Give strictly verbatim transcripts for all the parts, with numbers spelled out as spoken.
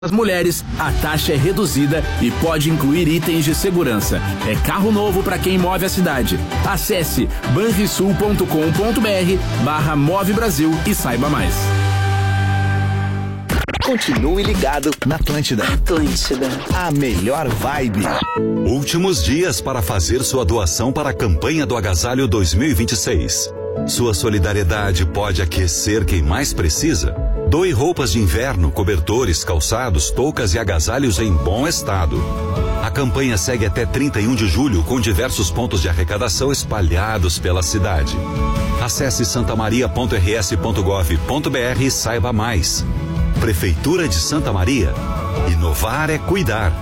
As mulheres, a taxa é reduzida e pode incluir itens de segurança. É carro novo para quem move a cidade. Acesse banrisul ponto com ponto br barra Move Brasil e saiba mais. Continue ligado na Atlântida. Atlântida. A melhor vibe. Últimos dias para fazer sua doação para a campanha do Agasalho dois mil e vinte e seis. Sua solidariedade pode aquecer quem mais precisa? Doe roupas de inverno, cobertores, calçados, toucas e agasalhos em bom estado. A campanha segue até trinta e um de julho com diversos pontos de arrecadação espalhados pela cidade. Acesse santamaria ponto r s ponto gov ponto br e saiba mais. Prefeitura de Santa Maria. Inovar é cuidar.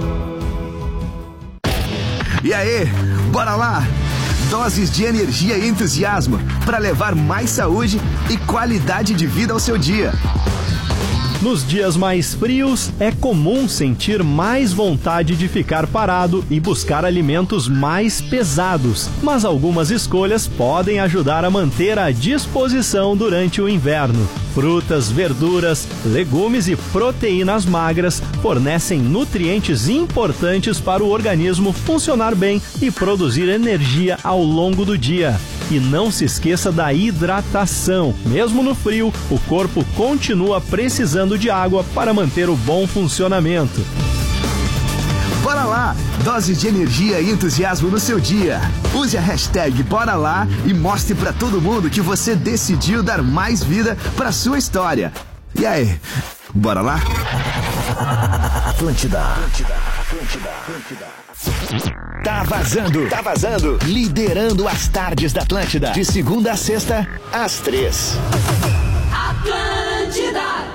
E aí, bora lá? Doses de energia e entusiasmo para levar mais saúde e qualidade de vida ao seu dia. Nos dias mais frios, é comum sentir mais vontade de ficar parado e buscar alimentos mais pesados, mas algumas escolhas podem ajudar a manter a disposição durante o inverno. Frutas, verduras, legumes e proteínas magras fornecem nutrientes importantes para o organismo funcionar bem e produzir energia ao longo do dia. E não se esqueça da hidratação. Mesmo no frio, o corpo continua precisando de água para manter o bom funcionamento. Bora lá! Doses de energia e entusiasmo no seu dia. Use a hashtag Bora Lá e mostre pra todo mundo que você decidiu dar mais vida pra sua história. E aí, bora lá? Atlântida. Atlântida. Atlântida. Atlântida. Tá vazando. Tá vazando. Liderando as tardes da Atlântida. De segunda a sexta, às três. Atlântida.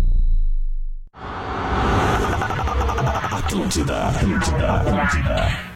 Atlântida, Atlântida, Atlântida.